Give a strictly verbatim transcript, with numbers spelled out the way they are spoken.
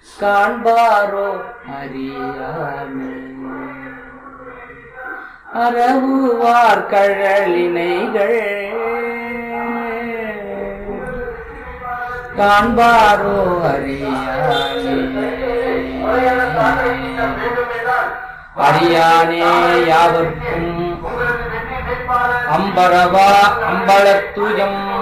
காண்பாரோ அறியாமே அரவுவார் கழலினைகள் காண்பாரோ அறியானே அறியானே யாவர்க்கும் அம்பரவா அம்பலத்துயம்